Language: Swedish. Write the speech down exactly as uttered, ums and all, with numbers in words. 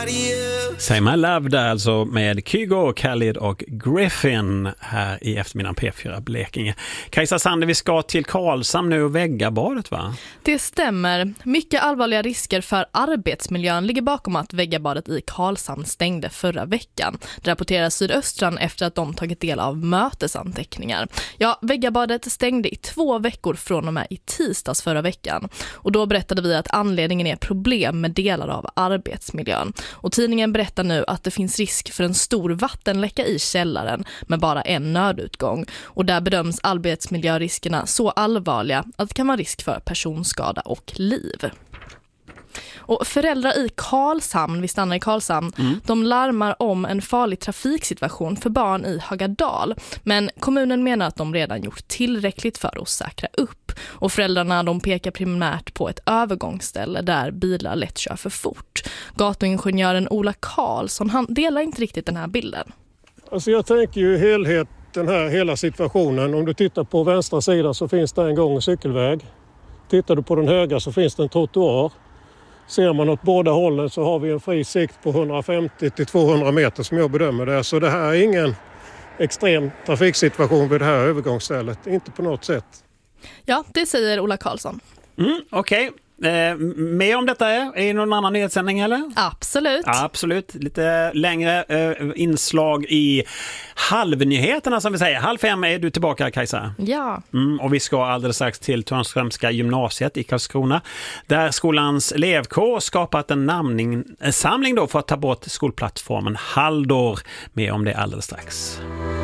Say My Love där alltså med Kygo, Khalid och Griffin här i eftermiddagen P fyra Blekinge. Kajsa Sander, vi ska till Karlshamn nu och Väggabadet, va? Det stämmer. Mycket allvarliga risker för arbetsmiljön ligger bakom att Väggabadet i Karlshamn stängde förra veckan. Det rapporterar Sydöstran efter att de tagit del av mötesanteckningar. Ja, Väggabadet stängde i två veckor från och med i tisdags förra veckan. Och då berättade vi att anledningen är problem med delar av arbetsmiljön. Och tidningen berättar nu att det finns risk för en stor vattenläcka i källaren med bara en nödutgång. Och där bedöms arbetsmiljöriskerna så allvarliga att det kan vara risk för personskada och liv. Och föräldrar i Karlshamn, vi stannar i Karlshamn, mm. de larmar om en farlig trafiksituation för barn i Högadal. Men kommunen menar att de redan gjort tillräckligt för att säkra upp. Och föräldrarna de pekar primärt på ett övergångsställe där bilar lätt kör för fort. Gatuingenjören Ola Karlsson, han delar inte riktigt den här bilden. Alltså jag tänker ju helhet, den här hela situationen. Om du tittar på vänstra sidan så finns det en gång- och cykelväg. Tittar du på den högra så finns det en trottoar. Ser man åt båda hållen så har vi en fri sikt på hundrafemtio till tvåhundra meter som jag bedömer det. Så det här är ingen extrem trafiksituation vid det här övergångsstället. Inte på något sätt. Ja, det säger Ola Karlsson. Mm, Okej. Okay. Eh, med om detta är, är det någon annan nedsändning eller? Absolut. Ja, absolut. Lite längre eh, inslag i halvnyheterna som vi säger. Halv fem är du tillbaka, Kajsa. Ja. Mm, och vi ska alldeles strax till Törnströmska gymnasiet i Karlskrona. Där skolans elevkår skapat en namning, en samling då för att ta bort skolplattformen Halldor. Med om det alldeles strax.